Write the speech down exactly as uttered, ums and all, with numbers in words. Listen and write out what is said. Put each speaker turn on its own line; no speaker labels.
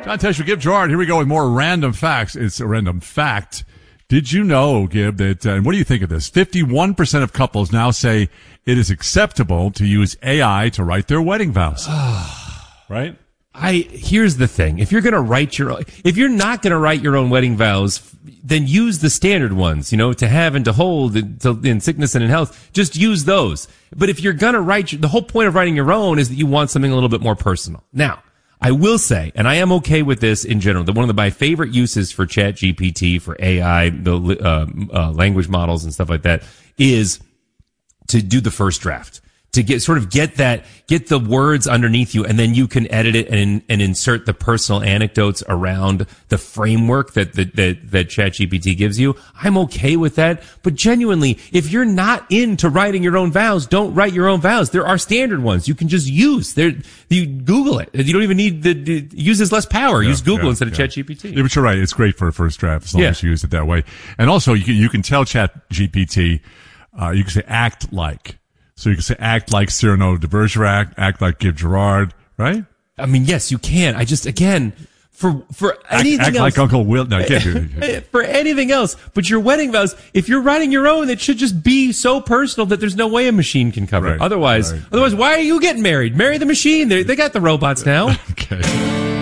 John Tesh, Gib Gerard. Here we go with more random facts. It's a random fact. Did you know, Gib, that, uh, and what do you think of this? fifty-one percent of couples now say it is acceptable to use A I to write their wedding vows. Right?
I, here's the thing. If you're gonna write your, if you're not gonna write your own wedding vows, then use the standard ones, you know, to have and to hold in sickness and in health. Just use those. But if you're gonna write, the whole point of writing your own is that you want something a little bit more personal. Now, I will say, and I am okay with this in general, that one of the, my favorite uses for Chat G P T, for A I, the uh, uh, language models and stuff like that, is to do the first draft. To get, sort of get that, get the words underneath you, and then you can edit it and, and insert the personal anecdotes around the framework that, that, that, that ChatGPT gives you. I'm okay with that. But genuinely, if you're not into writing your own vows, don't write your own vows. There are standard ones you can just use. There, you Google it. You don't even need the, the uses less power. Yeah, use Google
yeah,
instead of
yeah.
ChatGPT.
Yeah, but you're right. It's great for a first draft as long
Yeah.
as you use it that way. And also, you can, you can tell ChatGPT, uh, you can say act like. So you can say act like Cyrano de Bergerac, act like Gib Gerard, right?
I mean, yes, you can. I just, again, for, for anything
act, act
else.
like Uncle Will. No, you can't do it.
For anything else, but your wedding vows, if you're writing your own, it should just be so personal that there's no way a machine can cover
Right,
it. Otherwise,
right,
otherwise, why are you getting married? Marry the machine. They, they got the robots now.
Okay.